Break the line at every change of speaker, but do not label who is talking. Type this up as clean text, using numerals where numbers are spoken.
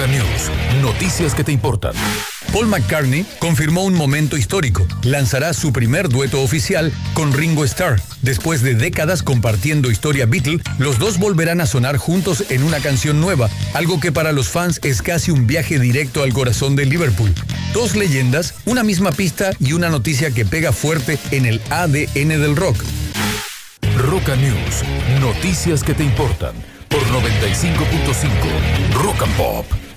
Roca News, noticias que te importan.
Paul McCartney confirmó un momento histórico. Lanzará su primer dueto oficial con Ringo Starr. Después de décadas compartiendo historia Beatle, los dos volverán a sonar juntos en una canción nueva, algo que para los fans es casi un viaje directo al corazón de Liverpool. Dos leyendas, una misma pista y una noticia que pega fuerte en el ADN del rock.
Roca News, noticias que te importan por 95.5 Rock and Pop.